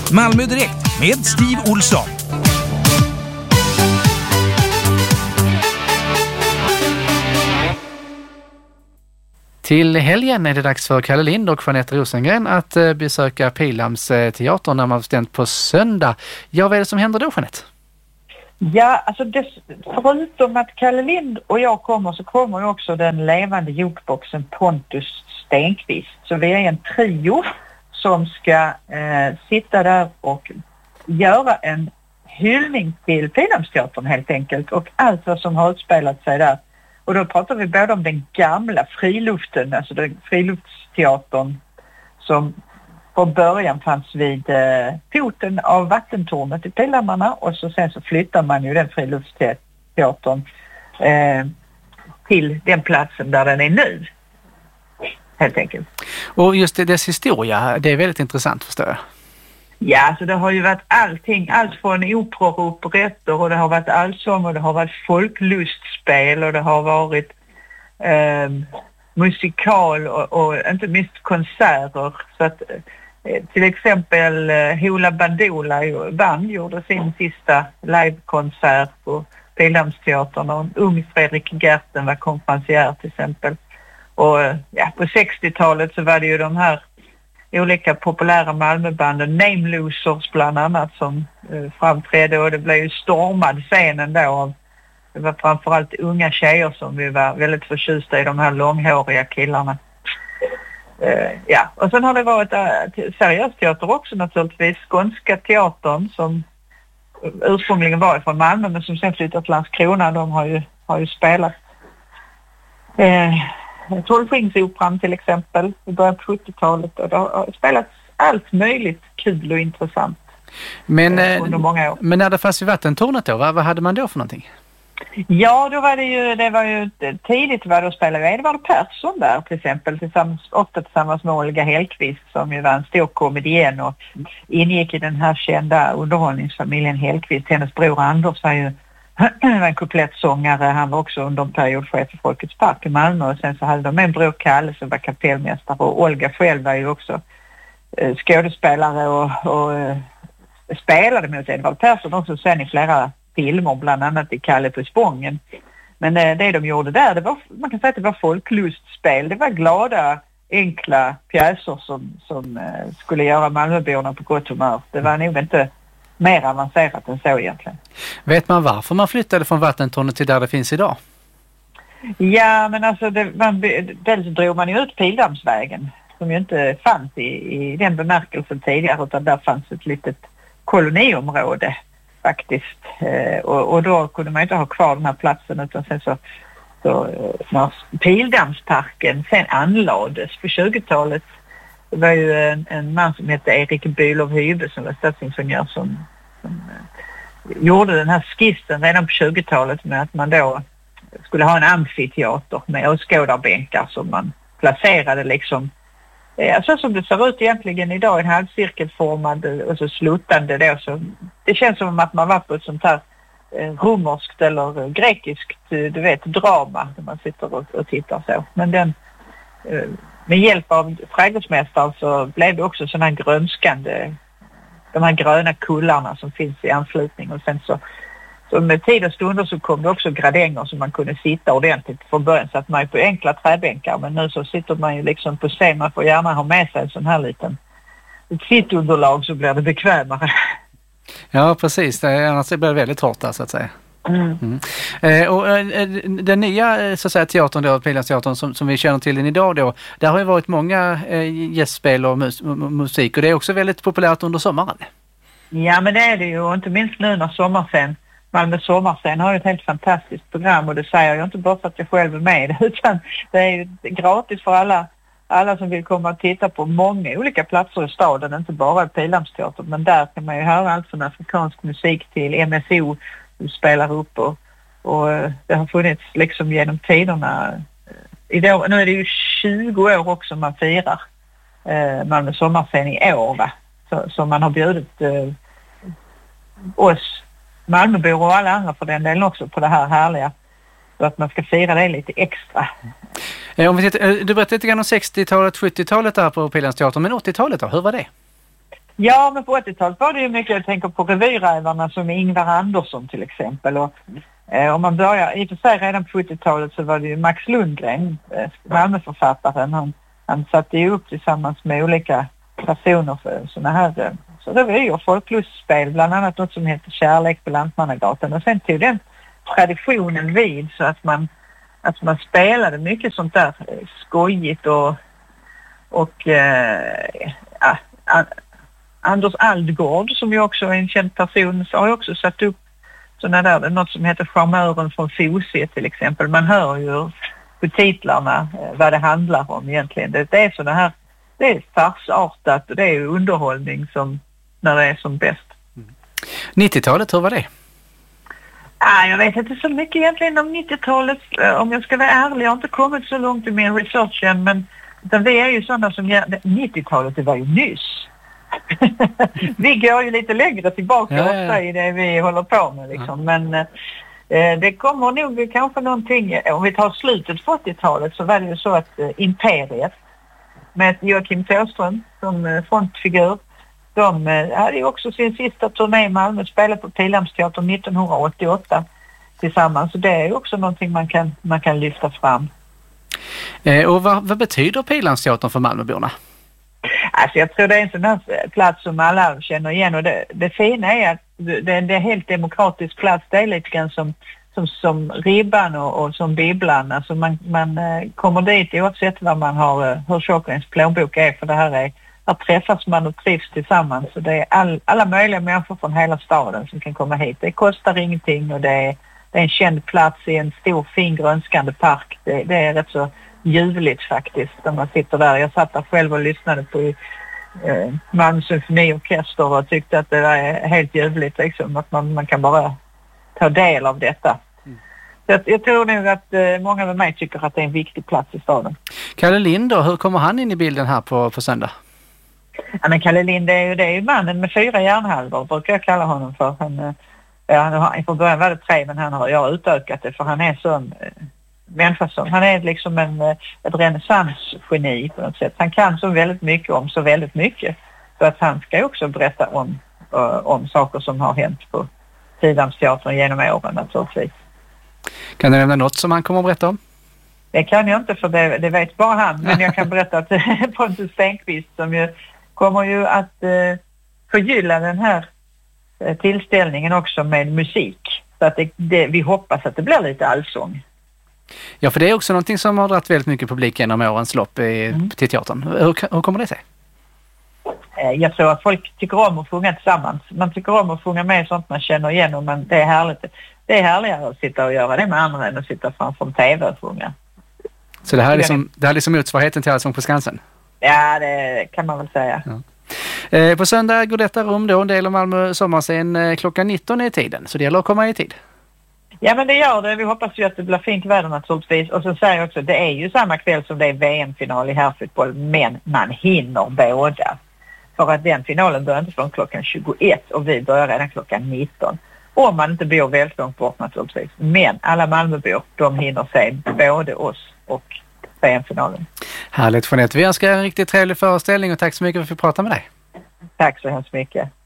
Malmö Direkt med Steve Olsson. Till helgen är det dags för Kalle Lind och Jeanette Rosengren att besöka Pildammsteatern när man bestämt på söndag. Ja, vad är det som händer då, Jeanette? Ja, alltså förutom att Kalle Lind och jag kommer så kommer ju också den levande jukeboxen Pontus Stenqvist. Så vi är en trio som ska sitta där och göra en hyllning till Pildammsteatern helt enkelt och allt vad som har utspelat sig där. Och då pratar vi både om den gamla friluften, alltså den friluftsteatern som från början fanns vid foten av vattentornet i Pildammarna, och sen så flyttar man ju den friluftsteatern till den platsen där den är nu, helt enkelt. Och just dess historia, det är väldigt intressant, förstår jag. Ja, så det har ju varit allting, allt från operor och operetter, och det har varit allsång och det har varit folklustspel och det har varit musikal och inte minst konserter. Så att till exempel Hoola Bandoola band gjorde sin sista livekonsert på Pildammsteatern, och en ung Fredrik Gerten var konferencier till exempel. Och ja, på 60-talet så var det ju de här olika populära Malmöbanden, Name Losers bland annat, som framträdde, och det blev ju stormad scenen då av, det var framförallt unga tjejer som vi var väldigt förtjusta i, de här långhåriga killarna. Ja, och sen har det varit seriös teater också naturligtvis. Skånska teatern som ursprungligen var från Malmö men som sen flyttat till Landskrona, de har ju spelat Trollskingsoperan till exempel i början på 70-talet, och det har spelats allt möjligt kul och intressant under många år. Men när det fanns i vattentornet då, vad hade man då för någonting? Ja, då var det var ju tidigt var det att spela Edvard Persson där till exempel, ofta tillsammans med Olga Hellqvist som ju var en stor komedienn och ingick i den här kända underhållningsfamiljen Hellqvist. Hennes bror Anders var ju en kuplettsångare, han var också under en period chef för Folkets park i Malmö, och sen så hade de en bror Kalle som var kapellmästare, och Olga själv var ju också skådespelare och spelade mot Edvard Persson också sen i flera filmer, bland annat i Kalle på Spången. Men det de gjorde där, det var, man kan säga att det var folklustspel, det var glada, enkla pjäser som skulle göra Malmöborna på gott humör. Det var nog inte mer avancerat än så egentligen. Vet man varför man flyttade från vattentornet till där det finns idag? Ja, men alltså dels drog man ju ut Pildammsvägen som ju inte fanns i den bemärkelsen tidigare, utan där fanns ett litet koloniområde faktiskt. Och då kunde man inte ha kvar den här platsen, utan sen så när Pildammsparken sen anlades på 20-talet, det var ju en man som hette Erik Bülow Hybe som var stadsingenjör som gjorde den här skissen redan på 20-talet med att man då skulle ha en amfiteater med åskådarbänkar som man placerade liksom så som det ser ut egentligen idag, en halvcirkelformad och så sluttande då, så det känns som att man var på ett sånt här romerskt eller grekiskt, du vet, drama där man sitter och tittar så. Men den med hjälp av trädgårdsmästaren så blev det också sådana här grönskande, de här gröna kullarna som finns i anslutning, och sen så med tid och stunder så kom det också gradänger som man kunde sitta ordentligt. Från början satt man ju på enkla träbänkar, men nu så sitter man ju liksom på scen. Man får gärna ha med sig en sån här liten sittunderlag så blir det bekvämare. Ja, precis. Annars blir det väldigt hårt där så att säga. Och den nya så att säga, teatern då, Pildammsteatern som vi känner till den idag då, där har ju varit många gästspel och musik, och det är också väldigt populärt under sommaren. Ja, men det är det ju, inte minst nu när sommarscen, Malmö sommarscen har ju ett helt fantastiskt program, och det säger jag inte bara för att jag själv är med, utan det är ju gratis för alla som vill komma och titta på många olika platser i staden, inte bara Pildammsteatern, men där kan man ju höra allt från afrikansk musik till MSO som spelar upp, och det har funnits liksom genom tiderna. Idag, nu är det ju 20 år också man firar Malmö sommarscen i år, va? Så man har bjudit oss Malmöbor och alla andra för den delen också på det här härliga, så att man ska fira det lite extra. Om vi tittar, du berättade lite grann om 60-talet, 70-talet där på Pildammsteatern, men 80-talet då, hur var det? Ja, men på 80-talet var det ju mycket, jag tänker på revyrävarna som Ingvar Andersson till exempel. Och om man börjar, i och för sig redan på 70-talet så var det ju Max Lundgren, Malmöförfattaren. Han satte ju upp tillsammans med olika personer för sådana här så revyer och folklustspel, bland annat något som heter Kärlek på Lantmannagatan. Och sen tog den traditionen vid så att man spelade mycket sånt där skojigt och Anders Aldgård som ju också är en känd person så har ju också satt upp sådana där, något som heter Charmören från Fosie till exempel. Man hör ju på titlarna vad det handlar om egentligen. Det är sådana här, det är farsartat och det är underhållning som när det är som bäst. 90-talet, hur var det? Jag vet inte så mycket egentligen om 90-talet. Om jag ska vara ärlig, jag har inte kommit så långt i min research än, men vi är ju sådana som 90-talet, det var ju nyss. Vi går ju lite längre tillbaka ofta i det vi håller på med liksom. Men det kommer nog kanske någonting, om vi tar slutet på 80-talet så var det ju så att Imperiet med Joakim Thåström som frontfigur, de hade ju också sin sista turné i Malmö, spelade på Pildammsteatern 1988 tillsammans. Så det är ju också någonting man kan lyfta fram. Och vad betyder Pildammsteatern för Malmöborna? Alltså jag tror det är en sån här plats som alla känner igen, och det fina är att det är en helt demokratisk plats. Det är lite grann som Ribban och som Bibblan. Alltså man kommer dit oavsett vad man har, hur tjock ens plånbok är, för det här träffas man och trivs tillsammans. Så det är alla möjliga människor från hela staden som kan komma hit. Det kostar ingenting och det är en känd plats i en stor fin grönskande park. Det är rätt så ljuvligt faktiskt när man sitter där. Jag satt där själv och lyssnade på Malmö symfoniorkester och tyckte att det var helt ljuvligt liksom, att man kan bara ta del av detta. Så jag tror nog att många med mig tycker att det är en viktig plats i staden. Kalle Lind då, hur kommer han in i bilden här på söndag? Ja, men Kalle Lind det är ju mannen med 4 hjärnhalvor, brukar jag kalla honom för. Från början var det 3, men jag har utökat det för han är sån människa som, han är liksom ett renässansgeni på något sätt. Han kan så väldigt mycket om så väldigt mycket. Så att han ska också berätta om saker som har hänt på Pildammsteatern genom åren naturligtvis. Kan du nämna något som han kommer att berätta om? Det kan jag inte, för det vet bara han. Men jag kan berätta att Pontus Stenqvist som ju kommer ju att förgylla den här tillställningen också med musik. Så att vi hoppas att det blir lite allsång. Ja, för det är också någonting som har dragit väldigt mycket publik genom årens lopp till teatern. Hur kommer det sig? Jag tror att folk tycker om att sjunga tillsammans. Man tycker om att sjunga med sånt man känner igen, och det är härligt. Det är härligare att sitta och göra det med andra än att sitta framför en tv och sjunga. Så det här är liksom motsvarigheten till Allsång på Skansen? Ja, det kan man väl säga. Ja. På söndag går detta rum då, en del av Malmö sommarscen, klockan 19 i tiden. Så det gäller att komma i tid. Ja, men det gör det. Vi hoppas ju att det blir fint väder naturligtvis. Och så säger jag också, det är ju samma kväll som det är VM-final i herrfotboll, men man hinner båda. För att den finalen börjar inte från klockan 21 och vi börjar redan klockan 19. Om man inte bor väldigt långt bort naturligtvis. Men alla Malmöbor, de hinner se både oss och VM-finalen. Härligt, Jeanette. Vi önskar en riktigt trevlig föreställning och tack så mycket för att vi pratade med dig. Tack så hemskt mycket.